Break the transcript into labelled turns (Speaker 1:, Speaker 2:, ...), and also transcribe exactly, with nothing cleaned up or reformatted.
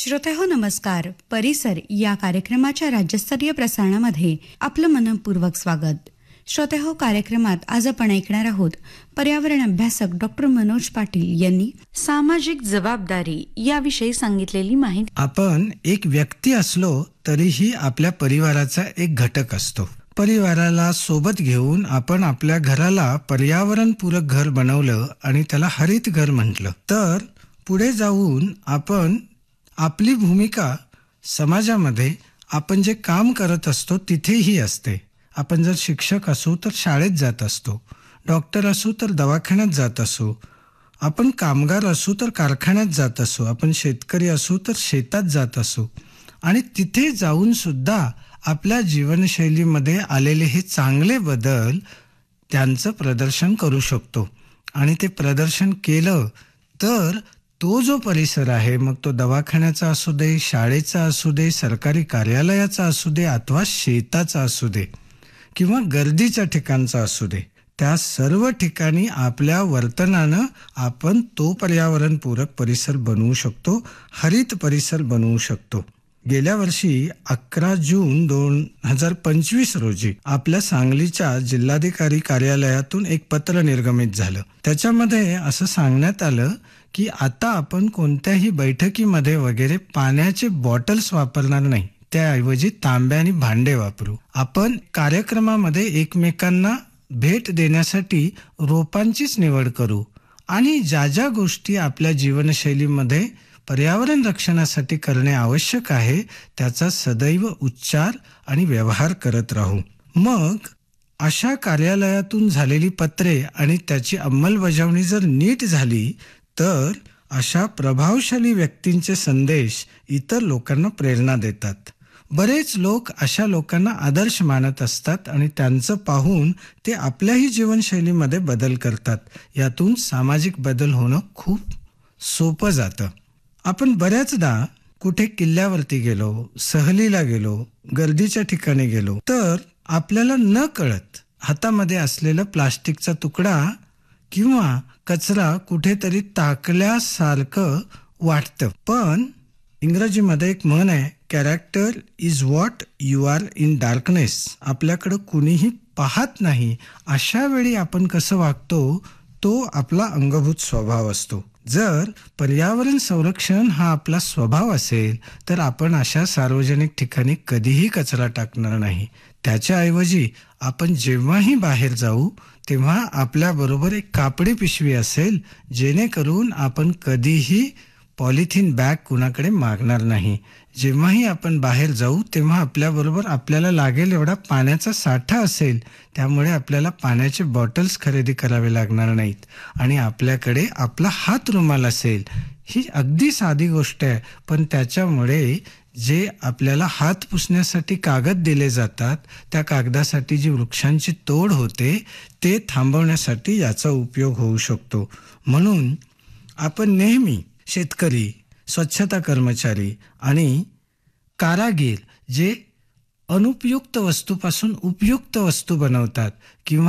Speaker 1: श्रोतेहो नमस्कार. परिसर या कार्यक्रमाच्या राज्यस्तरीय प्रसारणामध्ये आपलं मनपूर्वक स्वागत. श्रोतेहो, कार्यक्रमात आज आपण ऐकणार आहोत पर्यावरण अभ्यासक डॉक्टर मनोज पाटील यांनी सामाजिक जबाबदारी याविषयी सांगितलेली माहिती.
Speaker 2: आपण एक व्यक्ती असलो तरीही आपल्या परिवाराचा एक घटक असतो. परिवाराला सोबत घेऊन आपण आपल्या घराला पर्यावरणपूरक घर बनवलं आणि त्याला हरित घर म्हटलं तर पुढे जाऊन आपण आपली भूमिका समाजामध्ये आपण जे काम करत असतो तिथेही असते. आपण जर शिक्षक असू तर शाळेत जात असतो, डॉक्टर असू तर दवाखान्यात जात असू, आपण कामगार असू तर कारखान्यात जात असू, आपण शेतकरी असू तर शेतात जात असू आणि तिथे जाऊन सुद्धा आपल्या जीवनशैलीमध्ये आलेले हे चांगले बदल त्यांचं प्रदर्शन करू शकतो. आणि ते प्रदर्शन केलं तर तो जो परिसर आहे, मग तो दवाखान्याचा असू दे, शाळेचा असू दे, सरकारी कार्यालयाचा असू दे अथवा शेताचा असू दे किंवा गर्दीच्या ठिकाणचा असू दे, त्या सर्व ठिकाणी आपल्या वर्तनानं आपण तो पर्यावरणपूरक परिसर बनवू शकतो, हरित परिसर बनवू शकतो. गेल्या वर्षी अकरा जून दोन हजार पंचवीस रोजी आपल्या सांगलीच्या जिल्हाधिकारी कार्यालयातून एक पत्र निर्गमित झालं. त्याच्यामध्ये असं सांगण्यात आलं की आता आपण कोणत्याही बैठकीमध्ये वगैरे पाण्याचे बॉटल्स वापरणार नाही, त्याऐवजी तांब्या आणि भांडे वापरू. आपण कार्यक्रमामध्ये एकमेकांना भेट देण्यासाठी रोपांचीच निवड करू आणि ज्या ज्या गोष्टी आपल्या जीवनशैलीमध्ये पर्यावरण रक्षणासाठी करणे आवश्यक आहे त्याचा सदैव उच्चार आणि व्यवहार करत राहू. मग अशा कार्यालयातून झालेली पत्रे आणि त्याची अंमलबजावणी जर नीट झाली तर अशा प्रभावशाली व्यक्तींचे संदेश इतर लोकांना प्रेरणा देतात. बरेच लोक अशा लोकांना आदर्श मानत असतात आणि त्यांचं पाहून ते आपल्याही जीवनशैलीमध्ये बदल करतात. यातून सामाजिक बदल होणं खूप सोपं जातं. आपण बऱ्याचदा कुठे किल्ल्यावरती गेलो, सहलीला गेलो, गर्दीच्या ठिकाणी गेलो तर आपल्याला न कळत हातामध्ये असलेला प्लास्टिकचा तुकडा किंवा कचरा कुठेतरी टाकल्यासारखं वाटतं. पण इंग्रजीमध्ये एक म्हण आहे, character is what you are in darkness. आपल्याकडं कुणीही पाहत नाही अशा वेळी आपण कसं वागतो तो आपला अंगभूत स्वभाव असतो. जर पर्यावरण संरक्षण हा आपला स्वभाव असेल तर आपण अशा सार्वजनिक ठिकाणी कधीही कचरा टाकणार नाही. त्याच्याऐवजी आपण जेव्हाही बाहेर जाऊ तेव्हा आपल्याबरोबर एक कापडी पिशवी असेल, जेणेकरून आपण कधीही पॉलिथिन बॅग कुणाकडे मागणार नाही. जेव्हाही आपण बाहेर जाऊ तेव्हा आपल्याबरोबर आपल्याला लागेल एवढा पाण्याचा साठा असेल, त्यामुळे आपल्याला पाण्याचे बॉटल्स खरेदी करावे लागणार नाहीत आणि आपल्याकडे आपला हात रुमाल असेल. ही अगदी साधी गोष्ट आहे, पण त्याच्यामुळे जे आपल्याला हात पुसण्यासाठी कागद दिले जातात त्या कागदासाठी जी वृक्षांची तोड होते ते थांबवण्यासाठी याचा उपयोग होऊ शकतो. म्हणून आपण नेहमी शेतकरी, स्वच्छता कर्मचारी आणि कारागीर जे अनुपयुक्त वस्तूपासून उपयुक्त वस्तू बनवतात किंवा